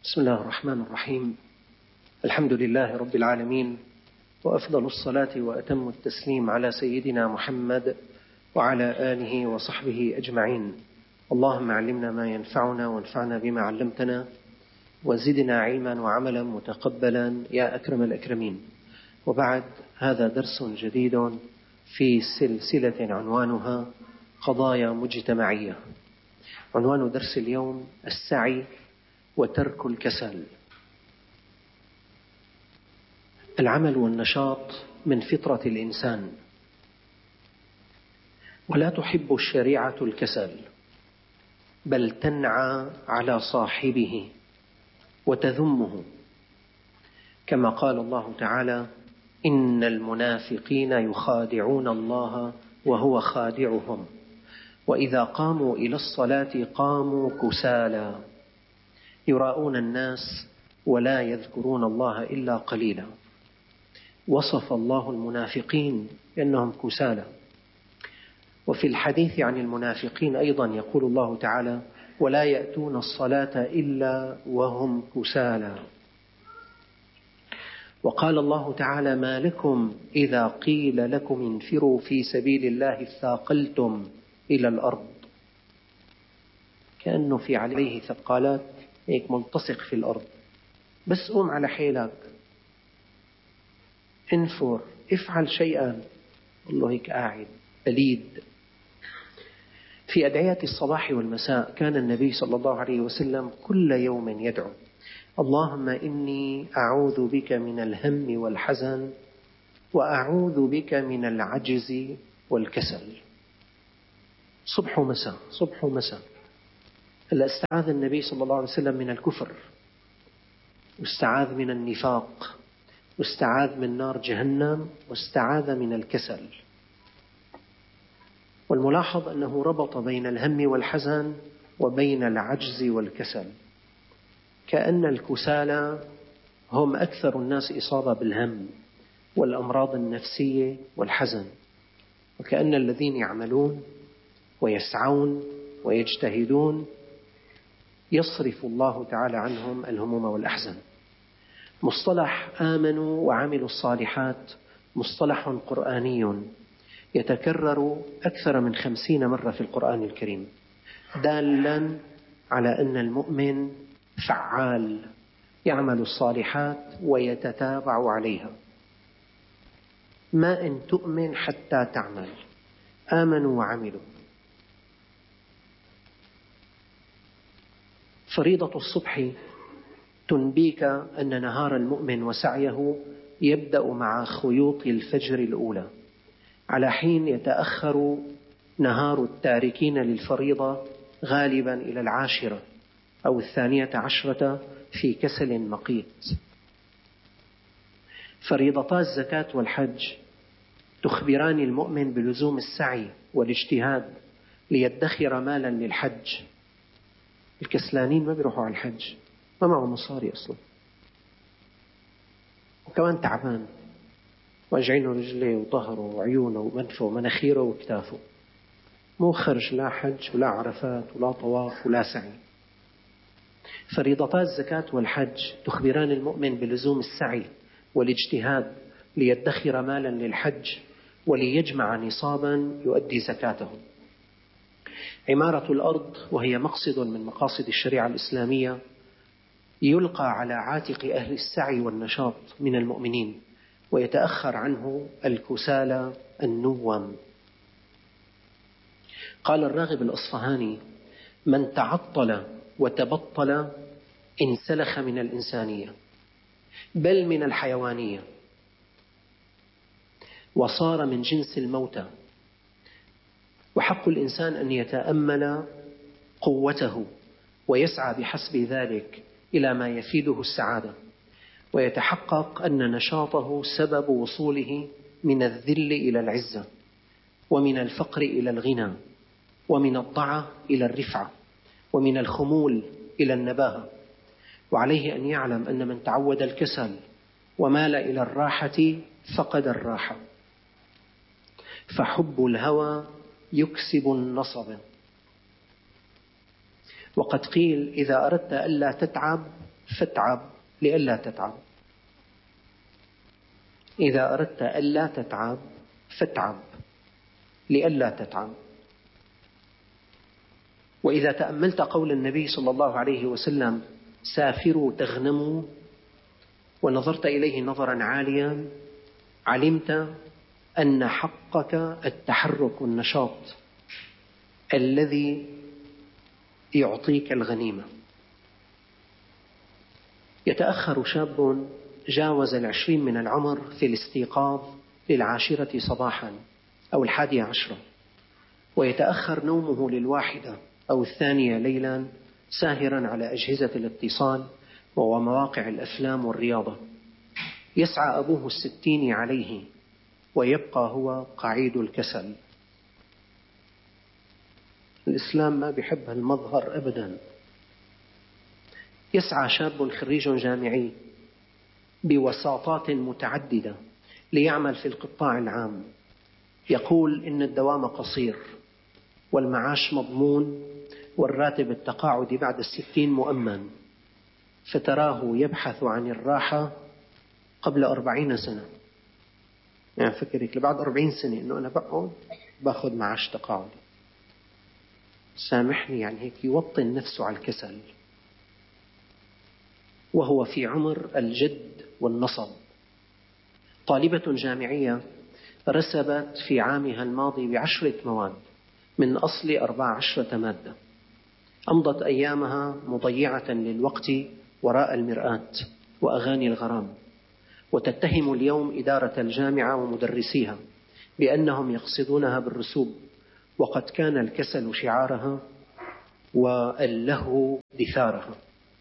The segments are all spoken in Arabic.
بسم الله الرحمن الرحيم. الحمد لله رب العالمين، وأفضل الصلاة وأتم التسليم على سيدنا محمد وعلى آله وصحبه أجمعين. اللهم علمنا ما ينفعنا وانفعنا بما علمتنا وزدنا علما وعملا متقبلا يا أكرم الأكرمين. وبعد، هذا درس جديد في سلسلة عنوانها قضايا مجتمعية. عنوان درس اليوم السعي وترك الكسل. العمل والنشاط من فطرة الإنسان، ولا تحب الشريعة الكسل، بل تنعى على صاحبه وتذمه، كما قال الله تعالى: إن المنافقين يخادعون الله وهو خادعهم وإذا قاموا إلى الصلاة قاموا كسالى يراءون الناس ولا يذكرون الله إلا قليلا. وصف الله المنافقين بأنهم كسالى. وفي الحديث عن المنافقين أيضا يقول الله تعالى: ولا يأتون الصلاة إلا وهم كسالى. وقال الله تعالى: ما لكم إذا قيل لكم انفروا في سبيل الله اثاقلتم إلى الأرض. كأنه في عليه ثقالات، هيك ملتصق في الأرض، بس قوم على حيلك، انفر، افعل شيئا، الله هيك قاعد بليد. في أدعية الصباح والمساء كان النبي صلى الله عليه وسلم كل يوم يدعو: اللهم إني أعوذ بك من الهم والحزن وأعوذ بك من العجز والكسل. صبح ومساء صبح ومساء. هلا استعاذ النبي صلى الله عليه وسلم من الكفر، واستعاذ من النفاق، واستعاذ من نار جهنم، واستعاذ من الكسل. والملاحظ أنه ربط بين الهم والحزن وبين العجز والكسل، كأن الكسالى هم أكثر الناس إصابة بالهم والأمراض النفسية والحزن، وكأن الذين يعملون ويسعون ويجتهدون يصرف الله تعالى عنهم الهموم والأحزان. مصطلح آمنوا وعملوا الصالحات مصطلح قرآني يتكرر أكثر من 50 مرة في القرآن الكريم، دالا على أن المؤمن فعال يعمل الصالحات ويتتابع عليها. ما إن تؤمن حتى تعمل. آمنوا وعملوا. فريضة الصبح تنبيك أن نهار المؤمن وسعيه يبدأ مع خيوط الفجر الأولى، على حين يتأخر نهار التاركين للفريضة غالبا إلى 10 أو 12 في كسل مقيت. فريضتا الزكاة والحج تخبران المؤمن بلزوم السعي والاجتهاد ليدخر مالا للحج. الكسلانين ما بيروحوا على الحج، ما معه مصاري أصلا، وكمان تعبان، واجعينه رجليه وظهره وعيونه ومنفه ومناخيره وكتافه، مو خرج لا حج ولا عرفات ولا طواف ولا سعي. فريضتا الزكاة والحج تخبران المؤمن بلزوم السعي والاجتهاد ليدخر مالا للحج وليجمع نصابا يؤدي زكاته. عمارة الأرض، وهي مقصد من مقاصد الشريعة الإسلامية، يلقى على عاتق أهل السعي والنشاط من المؤمنين، ويتأخر عنه الكسالى النوم. قال الراغب الأصفهاني: من تعطل وتبطل انسلخ من الإنسانية، بل من الحيوانية، وصار من جنس الموتى. وحق الإنسان أن يتأمل قوته ويسعى بحسب ذلك إلى ما يفيده السعادة، ويتحقق أن نشاطه سبب وصوله من الذل إلى العزة، ومن الفقر إلى الغنى، ومن الضعة إلى الرفعة، ومن الخمول إلى النباهة. وعليه أن يعلم أن من تعود الكسل ومال إلى الراحة فقد الراحة. فحب الهوى يكسب النصب. وقد قيل: إذا أردت ألا تتعب فاتعب لئلا تتعب. إذا أردت ألا تتعب فاتعب لئلا تتعب. وإذا تأملت قول النبي صلى الله عليه وسلم سافروا تغنموا، ونظرت إليه نظرا عاليا، علمت أن حقك التحرك والنشاط الذي يعطيك الغنيمة. يتأخر شاب جاوز 20 من العمر في الاستيقاظ للعاشرة صباحا أو 11، ويتأخر نومه للواحدة أو 2 ليلا ساهرا على أجهزة الاتصال ومواقع الأفلام والرياضة. يسعى أبوه 60 عليه ويبقى هو قعيد الكسل. الإسلام ما بيحب المظهر أبدا. يسعى شاب خريج جامعي بوساطات متعددة ليعمل في القطاع العام، يقول إن الدوام قصير والمعاش مضمون والراتب التقاعدي بعد 60 مؤمن، فتراه يبحث عن الراحة قبل 40 سنة. يعني فكرك لبعد 40 سنة إنه أنا بقعد باخذ معاش تقاعدي. سامحني، يعني هيك يوطن نفسه على الكسل وهو في عمر الجد والنصب. طالبة جامعية رسبت في عامها الماضي ب10 مواد من أصل 14 مادة، أمضت أيامها مضيعة للوقت وراء المرآة وأغاني الغرام، وتتهم اليوم إدارة الجامعة ومدرسيها بأنهم يقصدونها بالرسوب، وقد كان الكسل شعارها واللهو دثارها.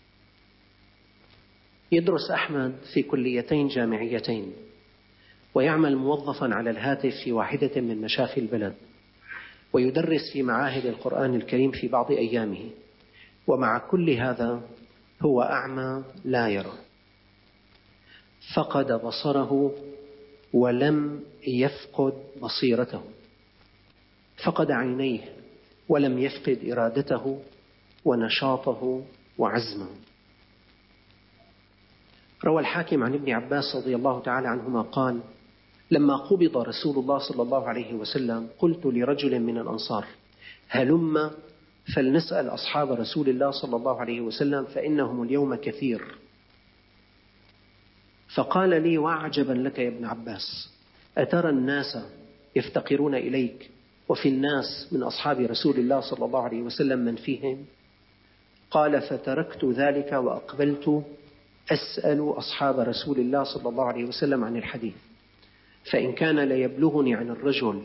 يدرس أحمد في كليتين جامعيتين، ويعمل موظفا على الهاتف في واحدة من مشافي البلد، ويدرس في معاهد القرآن الكريم في بعض أيامه، ومع كل هذا هو أعمى لا يرى. فقد بصره ولم يفقد بصيرته، فقد عينيه ولم يفقد إرادته ونشاطه وعزمه. روى الحاكم عن ابن عباس رضي الله تعالى عنهما قال: لما قبض رسول الله صلى الله عليه وسلم قلت لرجل من الأنصار: هلم فلنسأل أصحاب رسول الله صلى الله عليه وسلم فإنهم اليوم كثير. فقال لي: وعجبا لك يا ابن عباس، أترى الناس يفتقرون إليك وفي الناس من أصحاب رسول الله صلى الله عليه وسلم من فيهم؟ قال: فتركت ذلك وأقبلت أسأل أصحاب رسول الله صلى الله عليه وسلم عن الحديث، فإن كان ليبلغني عن الرجل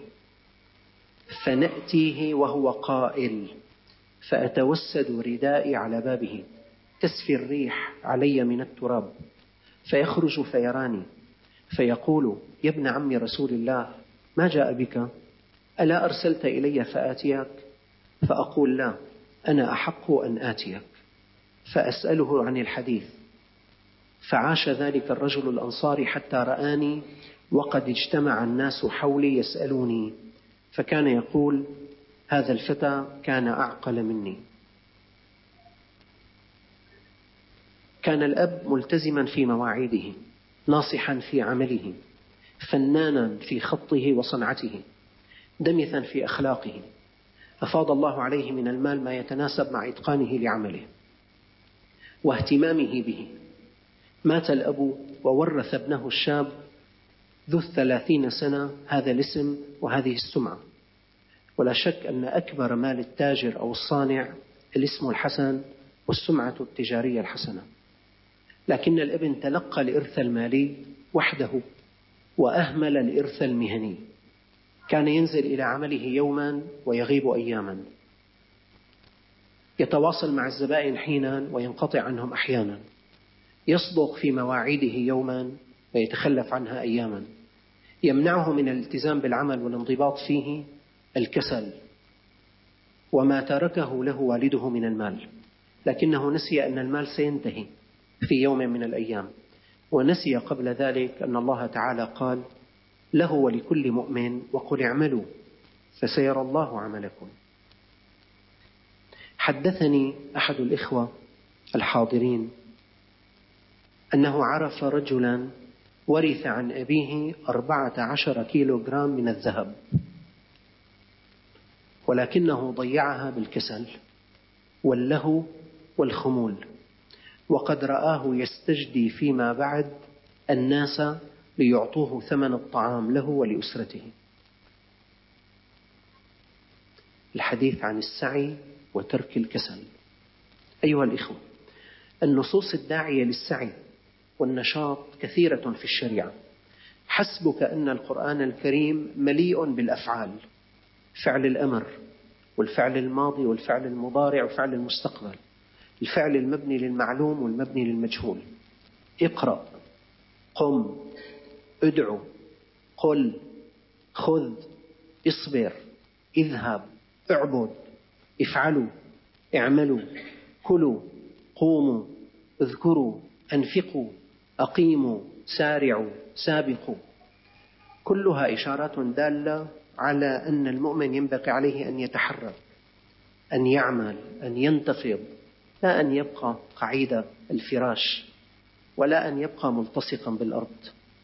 فنأتيه وهو قائل، فأتوسد ردائي على بابه تسفي الريح علي من التراب، فيخرج فيراني فيقول: يا ابن عم رسول الله، ما جاء بك؟ ألا أرسلت إلي فآتيك؟ فأقول: لا، أنا أحق أن آتيك. فأسأله عن الحديث، فعاش ذلك الرجل الأنصاري حتى رآني وقد اجتمع الناس حولي يسألوني، فكان يقول: هذا الفتى كان أعقل مني. كان الأب ملتزما في مواعيده، ناصحا في عمله، فنانا في خطه وصنعته، دمثا في أخلاقه، أفاض الله عليه من المال ما يتناسب مع إتقانه لعمله واهتمامه به. مات الأب وورث ابنه الشاب ذو 30 سنة هذا الاسم وهذه السمعة. ولا شك أن أكبر مال التاجر أو الصانع الاسم الحسن والسمعة التجارية الحسنة، لكن الابن تلقى الإرث المالي وحده وأهمل الإرث المهني. كان ينزل إلى عمله يوما ويغيب أياما، يتواصل مع الزبائن حينا وينقطع عنهم أحيانا، يصدق في مواعيده يوما ويتخلف عنها أياما. يمنعه من الالتزام بالعمل والانضباط فيه الكسل وما تركه له والده من المال، لكنه نسي أن المال سينتهي في يوم من الأيام، ونسي قبل ذلك أن الله تعالى قال له ولكل مؤمن: وقل اعملوا فسيرى الله عملكم. حدثني أحد الإخوة الحاضرين أنه عرف رجلا ورث عن أبيه 14 كيلوغرام من الذهب، ولكنه ضيعها بالكسل واللهو والخمول، وقد رآه يستجدي فيما بعد الناس ليعطوه ثمن الطعام له ولأسرته. الحديث عن السعي وترك الكسل. أيها الإخوة، النصوص الداعية للسعي والنشاط كثيرة في الشريعة. حسبك أن القرآن الكريم مليء بالأفعال، فعل الأمر والفعل الماضي والفعل المضارع وفعل المستقبل، الفعل المبني للمعلوم والمبني للمجهول. اقرأ، قم، ادعو، قل، خذ، اصبر، اذهب، اعبد، افعلوا، اعملوا، كلوا، قوموا، اذكروا، انفقوا، أقيموا، سارعوا، سابقوا. كلها إشارات دالة على أن المؤمن ينبغي عليه أن يتحرك، أن يعمل، أن ينتفض، لا أن يبقى قعيد الفراش ولا أن يبقى ملتصقا بالأرض.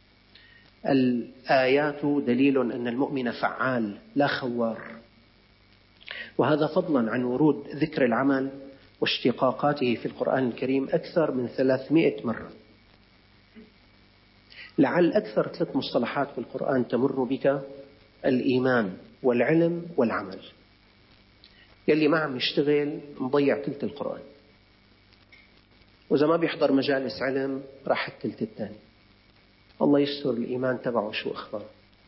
الآيات دليل أن المؤمن فعال لا خوار، وهذا فضلا عن ورود ذكر العمل واشتقاقاته في القرآن الكريم أكثر من 300 مرة. لعل أكثر 3 مصطلحات في القرآن تمر بك: الإيمان والعلم والعمل. يلي ما عم يشتغل مضيع ثلث القرآن، وإذا ما بيحضر مجالس علم راح الثلث الثاني. الله يستر الإيمان تبعه شو أخبار.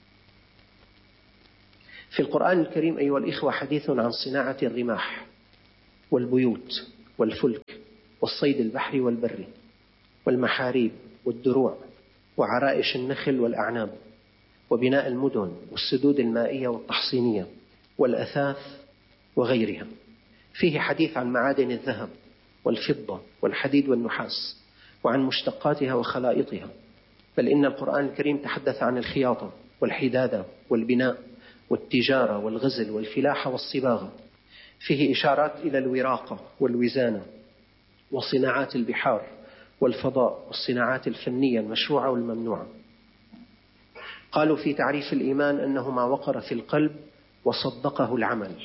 في القرآن الكريم أيها الإخوة حديث عن صناعة الرماح والبيوت والفلك والصيد البحري والبري والمحاريب والدروع وعرائش النخل والأعناب وبناء المدن والسدود المائية والتحصينية والأثاث وغيرها. فيه حديث عن معادن الذهب والفضة والحديد والنحاس وعن مشتقاتها وخلائطها. بل إن القرآن الكريم تحدث عن الخياطة والحدادة والبناء والتجارة والغزل والفلاحة والصباغة. فيه إشارات إلى الوراقة والوزانة وصناعات البحار والفضاء والصناعات الفنية المشروعة والممنوعة. قالوا في تعريف الإيمان أنه ما وقر في القلب وصدقه العمل.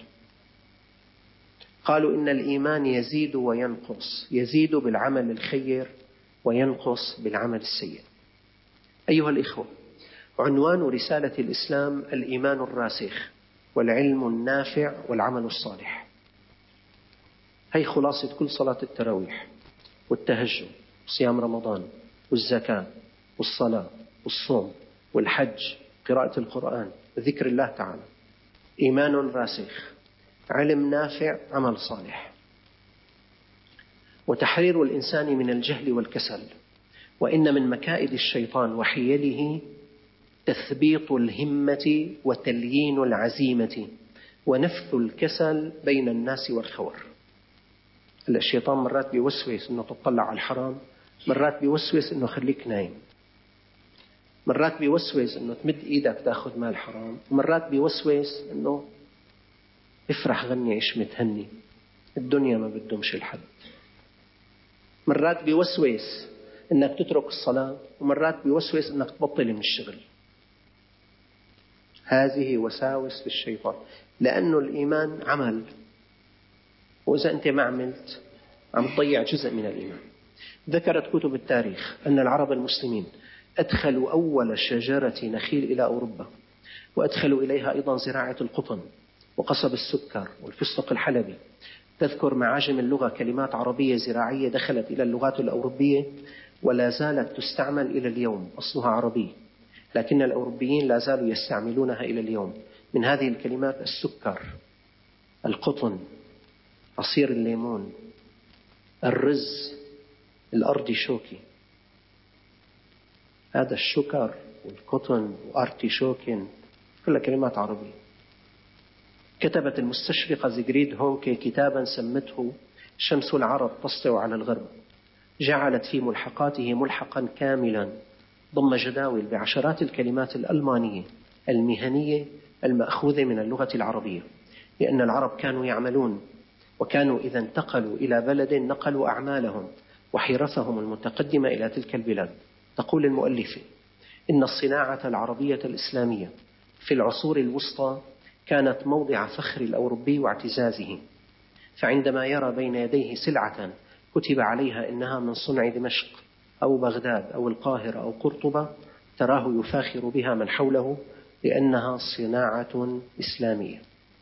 قالوا إن الإيمان يزيد وينقص، يزيد بالعمل الخير وينقص بالعمل السيء. أيها الإخوة، عنوان رسالة الإسلام الإيمان الراسخ والعلم النافع والعمل الصالح. هي خلاصة كل صلاة التراويح والتهجد وصيام رمضان والزكاة والصلاة والصوم والحج، قراءة القرآن، ذكر الله تعالى. إيمان راسخ، علم نافع، عمل صالح، وتحرير الإنسان من الجهل والكسل. وإن من مكائد الشيطان وحيله تثبيط الهمة وتليين العزيمة ونفث الكسل بين الناس والخور. الشيطان مرات بيوسوس إنه تطلع على الحرام، مرات بيوسوس إنه خليك نايم، مرات بيوسوس إنه تمد إيدك تأخذ مال حرام، ومرات بيوسوس إنه افرح غني عيش متهني، الدنيا ما بدهمش الحد. مرات بيوسوس إنك تترك الصلاة، ومرات بيوسوس إنك تبطل من الشغل. هذه وساوس للشيطان، لأنه الإيمان عمل، وإذا أنت ما عملت عم تضيع جزء من الإيمان. ذكرت كتب التاريخ أن العرب المسلمين أدخلوا أول شجرة نخيل إلى أوروبا، وأدخلوا إليها أيضا زراعة القطن وقصب السكر والفستق الحلبي. تذكر معاجم اللغة كلمات عربية زراعية دخلت إلى اللغات الأوروبية ولا زالت تستعمل إلى اليوم، أصلها عربي، لكن الأوروبيين لا زالوا يستعملونها إلى اليوم. من هذه الكلمات السكر، القطن، عصير الليمون، الرز، الأرتيشوكي. هذا الشكر والقطن وأرتيشوكين كلها كلمات عربية. كتبت المستشرقة زيغريد هونكي كتابا سمته شمس العرب تسطع على الغرب، جعلت في ملحقاته ملحقا كاملا ضم جداول بعشرات الكلمات الألمانية المهنية المأخوذة من اللغة العربية، لأن العرب كانوا يعملون، وكانوا إذا انتقلوا إلى بلد نقلوا أعمالهم وحرفهم المتقدمة إلى تلك البلاد. تقول المؤلفة: إن الصناعة العربية الإسلامية في العصور الوسطى كانت موضع فخر الأوروبي واعتزازه، فعندما يرى بين يديه سلعة كتب عليها إنها من صنع دمشق أو بغداد أو القاهرة أو قرطبة تراه يفاخر بها من حوله لأنها صناعة إسلامية.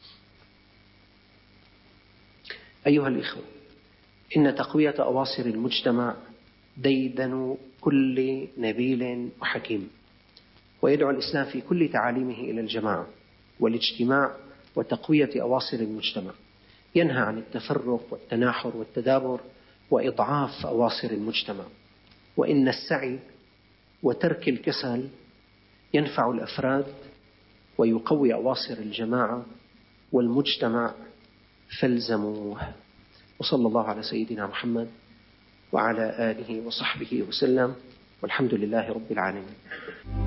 أيها الإخوة، إن تقوية أواصر المجتمع ديدن كل نبيل وحكيم، ويدعو الإسلام في كل تعاليمه إلى الجماعة والاجتماع وتقوية أواصر المجتمع. ينهى عن التفرق والتناحر والتدابر وإضعاف أواصر المجتمع. وإن السعي وترك الكسل ينفع الأفراد ويقوي أواصر الجماعة والمجتمع، فالزموه. وصلى الله على سيدنا محمد وعلى آله وصحبه وسلم، والحمد لله رب العالمين.